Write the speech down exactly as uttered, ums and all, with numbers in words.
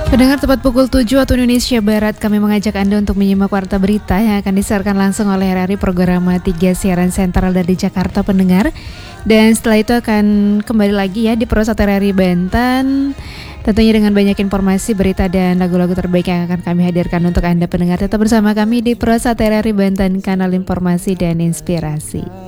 Pendengar, tepat pukul tujuh waktu Indonesia Barat, kami mengajak Anda untuk menyimak warta berita yang akan disiarkan langsung oleh R R I Programa tiga Siaran Sentral dari Jakarta, pendengar. Dan setelah itu akan kembali lagi ya di Pro satu R R I Banten, tentunya dengan banyak informasi, berita, dan lagu-lagu terbaik yang akan kami hadirkan untuk Anda pendengar. Tetap bersama kami di Pro satu R R I Banten, kanal informasi dan inspirasi.